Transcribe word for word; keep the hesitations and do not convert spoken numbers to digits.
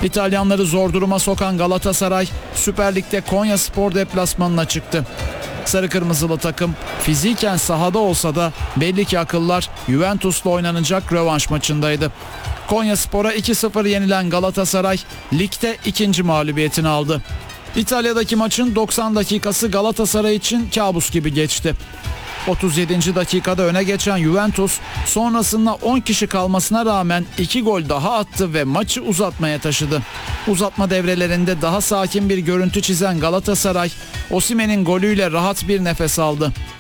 İtalyanları zor duruma sokan Galatasaray Süper Lig'de Konyaspor deplasmanına çıktı. Sarı kırmızılı takım fiziken sahada olsa da belli ki akıllar Juventus'la oynanacak rövanş maçındaydı. Konyaspor'a iki sıfır yenilen Galatasaray ligde ikinci mağlubiyetini aldı. İtalya'daki maçın doksan dakikası Galatasaray için kabus gibi geçti. otuz yedinci dakikada öne geçen Juventus sonrasında on kişi kalmasına rağmen iki gol daha attı ve maçı uzatmaya taşıdı. Uzatma devrelerinde daha sakin bir görüntü çizen Galatasaray, Osimhen'in golüyle rahat bir nefes aldı.